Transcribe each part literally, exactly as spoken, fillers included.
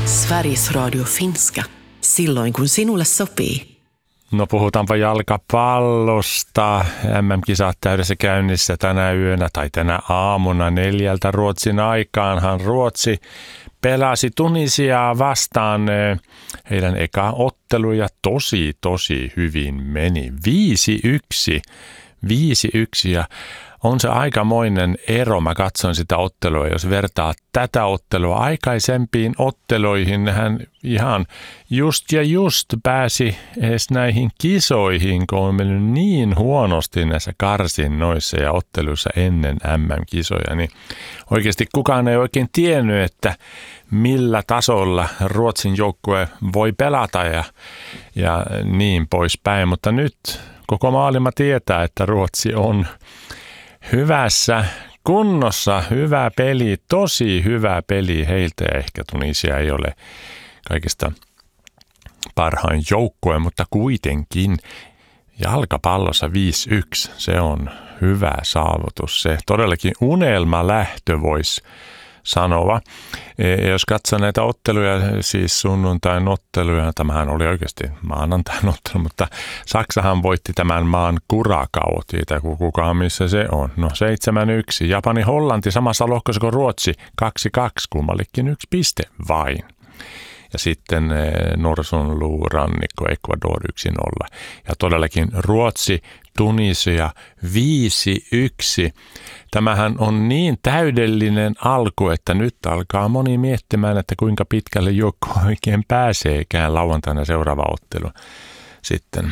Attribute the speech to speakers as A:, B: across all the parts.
A: Sveriges Radio Finska. Silloin kun sinulle sopii.
B: No puhutaanpa jalkapallosta. M M-kisat täydessä käynnissä tänä yönä tai tänä aamuna neljältä Ruotsin aikaanhan Ruotsi pelasi Tunisiaa vastaan. Heidän eka ottelu ja tosi tosi hyvin meni. viisi yksi. viisi yksi ja on se aikamoinen ero. Mä katson sitä ottelua, jos vertaa tätä ottelua aikaisempiin otteluihin. Hän ihan just ja just pääsi edes näihin kisoihin, kun on mennyt niin huonosti näissä karsinnoissa ja otteluissa ennen M M-kisoja. Niin oikeasti kukaan ei oikein tiennyt, että millä tasolla Ruotsin joukkue voi pelata ja, ja niin poispäin. Mutta nyt koko maailma tietää, että Ruotsi on hyvässä kunnossa, hyvä peli, tosi hyvä peli heiltä ja ehkä Tunisia ei ole kaikista parhain joukkue, mutta kuitenkin jalkapallossa viisi yksi, se on hyvä saavutus. Se todellakin unelmalähtö voisi sanoa. Ja jos katsoo näitä otteluja, siis sunnuntain otteluja, tämähän oli oikeasti maanantain ottelu, mutta Saksahan voitti tämän maan Kurakao, tietää kukaan missä se on. No seitsemän yksi, Japani Hollanti samassa lohkossa kuin Ruotsi, kaksi kaksi, kummallekin yksi piste vain. Ja sitten Norsunluurannikko Ecuador yksi nolla. Ja todellakin Ruotsi, Tunisia viisi yksi. Tämähän on niin täydellinen alku, että nyt alkaa moni miettimään, että kuinka pitkälle joukko oikein pääseekään lauantaina seuraava ottelu. Sitten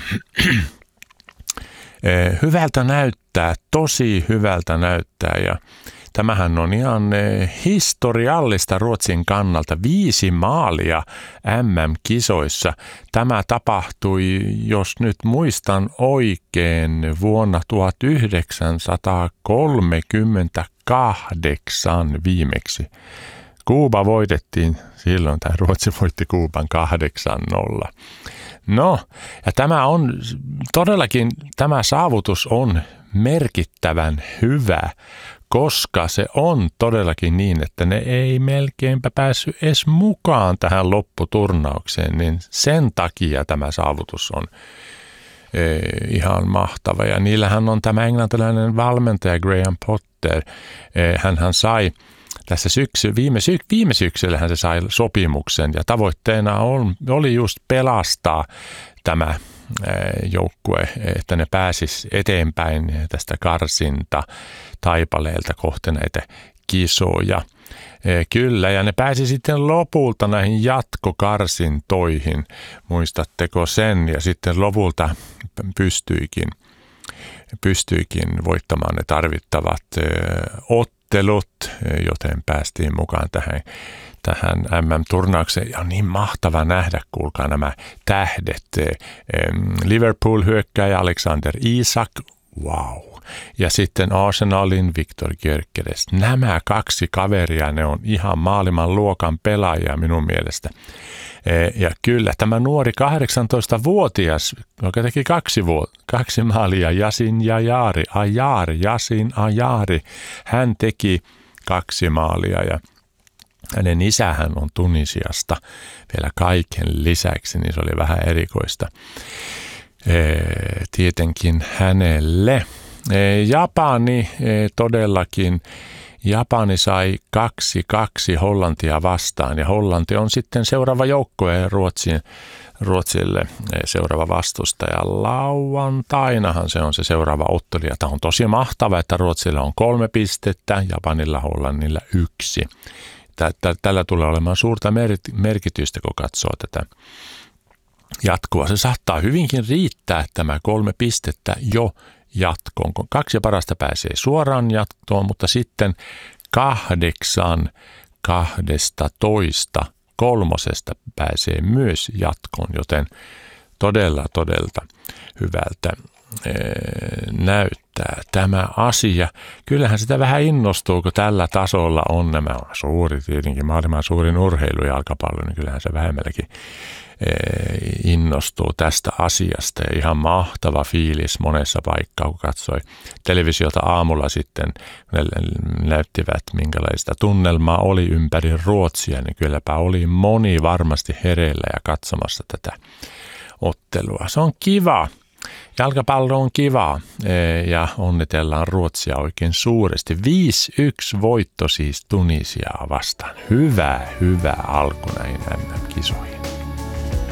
B: hyvältä näyttää, tosi hyvältä näyttää ja tämähän on ihan historiallista Ruotsin kannalta. Viisi maalia M M-kisoissa. Tämä tapahtui, jos nyt muistan oikein, vuonna tuhatyhdeksänsataakolmekymmentäkahdeksan viimeksi. Kuuba voitettiin silloin, tai Ruotsi voitti Kuuban kahdeksan nolla. No, ja tämä on todellakin, tämä saavutus on merkittävän hyvä, koska se on todellakin niin, että ne ei melkeinpä päässyt edes mukaan tähän lopputurnaukseen, niin sen takia tämä saavutus on e, ihan mahtava. Ja niillähän on tämä englantilainen valmentaja Graham Potter, e, hänhän sai tässä syksy, viime, sy, viime syksyllä hän se sai sopimuksen ja tavoitteena on, oli just pelastaa tämä joukkue, että ne pääsis eteenpäin tästä karsinta taipaleelta kohti näitä kisoja. Kyllä, ja ne pääsi sitten lopulta näihin jatkokarsintoihin, muistatteko sen, ja sitten lopulta pystyikin, pystyikin voittamaan ne tarvittavat ottelut, joten päästiin mukaan tähän tähän M M-turnaukseen. Ja on niin mahtava nähdä, kuulkaa nämä tähdet. Liverpool-hyökkääjä Alexander Isak, wow. Ja sitten Arsenalin Victor Gyökeres. Nämä kaksi kaveria, ne on ihan maailman luokan pelaajia minun mielestä. Ja kyllä, tämä nuori kahdeksantoistavuotias, joka teki kaksi, vuotta, kaksi maalia, Yasin Ajari, Ajari, Yasin Ajari, hän teki kaksi maalia ja hänen isähän on Tunisiasta vielä kaiken lisäksi, niin se oli vähän erikoista tietenkin hänelle. Japani todellakin, Japani sai kaksi kaksi Hollantia vastaan ja Hollanti on sitten seuraava joukkue Ruotsin, Ruotsille seuraava vastustaja. Lauantainahan se on se seuraava ottelu ja tämä on tosi mahtava, että Ruotsilla on kolme pistettä, Japanilla Hollannilla yksi. Tällä tulee olemaan suurta merkitystä, kun katsoo tätä jatkoa. Se saattaa hyvinkin riittää tämä kolme pistettä jo jatkoon, kun kaksi parasta pääsee suoraan jatkoon, mutta sitten kahdeksan kahdesta toista kolmosesta pääsee myös jatkoon, joten todella, todella hyvältä näyttää tämä asia. Kyllähän sitä vähän innostuu, kun tällä tasolla on nämä suuri, tietenkin maailman suurin urheilu ja jalkapallo, niin kyllähän se vähemmälläkin innostuu tästä asiasta. Ja ihan mahtava fiilis monessa paikkaa, kun katsoi televisiota aamulla sitten, ne näyttivät minkälaista tunnelmaa oli ympäri Ruotsia, niin kylläpä oli moni varmasti hereillä ja katsomassa tätä ottelua. Se on kiva. Jalkapallo on kiva ja onnitellaan Ruotsia oikein suuresti. viisi yksi voitto siis Tunisiaa vastaan. Hyvä, hyvä alku näihin M M-kisoihin.